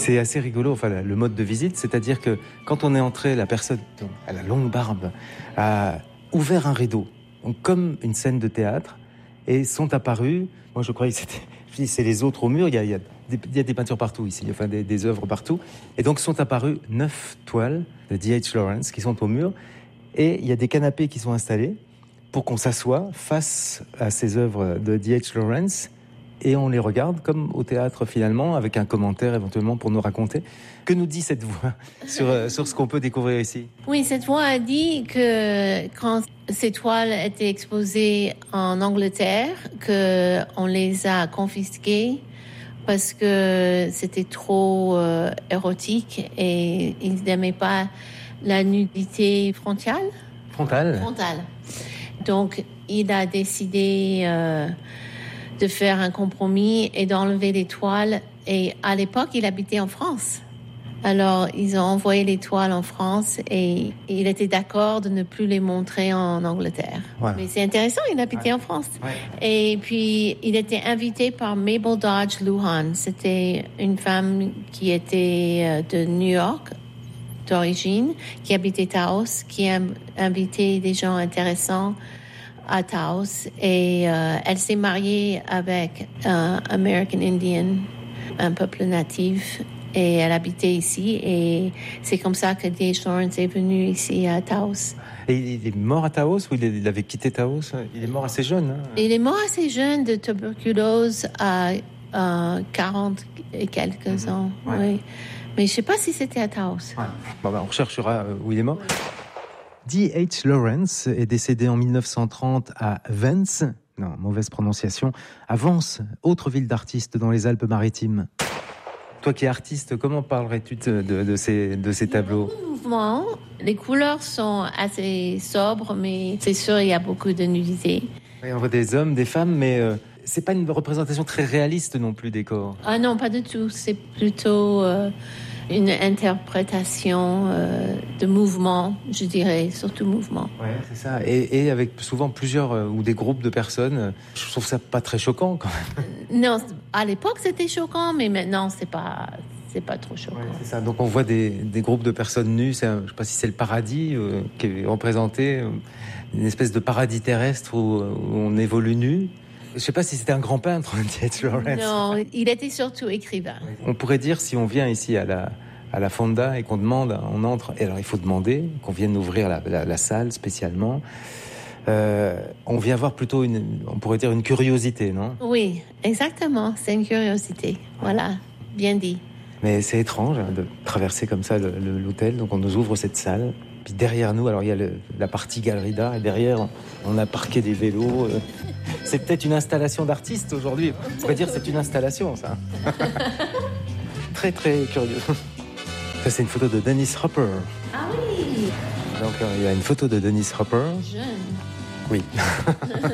C'est assez rigolo, enfin, le mode de visite, c'est-à-dire que quand on est entré, la personne à la longue barbe a ouvert un rideau, donc comme une scène de théâtre, et sont apparus, moi je croyais que c'est les autres au mur, il y a des peintures partout ici, enfin des œuvres partout, et donc sont apparues 9 toiles de D.H. Lawrence qui sont au mur, et il y a des canapés qui sont installés pour qu'on s'assoie face à ces œuvres de D.H. Lawrence, et on les regarde comme au théâtre finalement, avec un commentaire éventuellement pour nous raconter. Que nous dit cette voix sur ce qu'on peut découvrir ici? Oui, cette voix a dit que quand ces toiles étaient exposées en Angleterre, qu'on les a confisquées parce que c'était trop érotique et ils n'aimaient pas la nudité frontale. Frontale. Donc, il a décidé de faire un compromis et d'enlever les toiles. Et à l'époque, il habitait en France. Alors, ils ont envoyé les toiles en France et il était d'accord de ne plus les montrer en Angleterre. Voilà. Mais c'est intéressant, il habitait en France. Ouais. Et puis, il était invité par Mabel Dodge Luhan. C'était une femme qui était de New York, d'origine, qui habitait Taos, qui a invité des gens intéressants à Taos. Et elle s'est mariée avec un American Indian, un peuple natif. Et elle habitait ici. Et c'est comme ça que D.H. Lawrence est venu ici à Taos. Et il est mort à Taos ou il avait quitté Taos? Il est mort assez jeune. Hein? Il est mort assez jeune de tuberculose à 40 et quelques ans. Ouais. Oui. Mais je ne sais pas si c'était à Taos. Ouais. Bon, on recherchera où il est mort. D.H. Lawrence est décédé en 1930 à Vence. Non, mauvaise prononciation. À Vence, autre ville d'artistes dans les Alpes-Maritimes. Toi qui es artiste, comment parlerais-tu de ces tableaux? Il y a beaucoup de mouvements. Les couleurs sont assez sobres, mais c'est sûr, il y a beaucoup de nudité. Oui, on voit des hommes, des femmes, mais c'est pas une représentation très réaliste non plus des corps. Ah non, pas du tout. C'est plutôt une interprétation de mouvement, je dirais, surtout mouvement. Oui, c'est ça. Et avec souvent plusieurs ou des groupes de personnes. Je trouve ça pas très choquant quand même. Non, à l'époque c'était choquant, mais maintenant c'est pas trop choquant. Ouais, c'est ça. Donc on voit des groupes de personnes nues. Je sais pas si c'est le paradis qui est représenté, une espèce de paradis terrestre où on évolue nu. Je sais pas si c'était un grand peintre, D.H. Lawrence. Non, il était surtout écrivain. On pourrait dire, si on vient ici à la Fonda et qu'on demande, on entre, et alors il faut demander qu'on vienne ouvrir la salle spécialement. On vient voir plutôt on pourrait dire une curiosité, non? Oui, exactement, c'est une curiosité. Voilà, bien dit. Mais c'est étrange de traverser comme ça l'hôtel, donc on nous ouvre cette salle. Puis derrière nous, alors il y a la partie galerie d'art, et derrière, on a parqué des vélos. C'est peut-être une installation d'artiste aujourd'hui. On pourrait dire que c'est une installation, ça. Très, très curieux. Ça, c'est une photo de Dennis Hopper. Ah oui! Donc, il y a une photo de Dennis Hopper. Jeune. Oui.